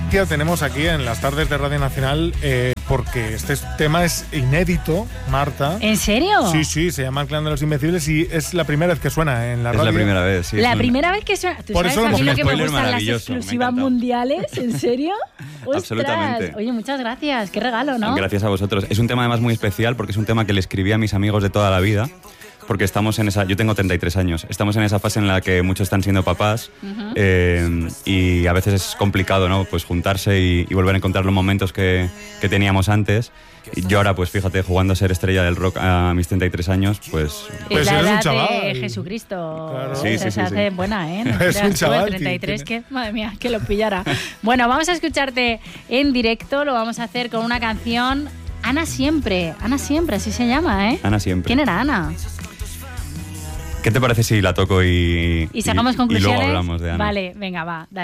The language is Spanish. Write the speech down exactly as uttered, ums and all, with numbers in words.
Tenemos aquí en las tardes de Radio Nacional, eh, porque este tema es inédito, Marta. ¿En serio? Sí, sí, se llama El Clan de los Invencibles y es la primera vez que suena en la es radio. Es la primera vez, sí. La un... primera vez que suena. ¿Tú Por sabes eso a mí lo lo que me gustan las me exclusivas mundiales? ¿En serio? Absolutamente. Oye, muchas gracias. Qué regalo, ¿no? Gracias a vosotros. Es un tema además muy especial porque es un tema que le escribí a mis amigos de toda la vida. Porque estamos en esa... Yo tengo treinta y tres años. Estamos en esa fase en la que muchos están siendo papás uh-huh. eh, y a veces es complicado, ¿no? Pues juntarse y, y volver a encontrar los momentos que, que teníamos antes. Y yo ahora, pues fíjate, jugando a ser estrella del rock a mis treinta y tres años, pues... pues es la eres edad un chaval. De Jesucristo. Claro. Sí, sí, se sí, hace sí. buena, ¿eh? No es un chaval. treinta y tres, tiene... que, madre mía, que lo pillara. Bueno, vamos a escucharte en directo. Lo vamos a hacer con una canción... Ana Siempre. Ana Siempre, así se llama, ¿eh? Ana Siempre. ¿Quién era Ana? ¿Qué te parece si la toco y... Y sacamos y, conclusiones? Y luego hablamos de Ana. Vale, venga, va, dale.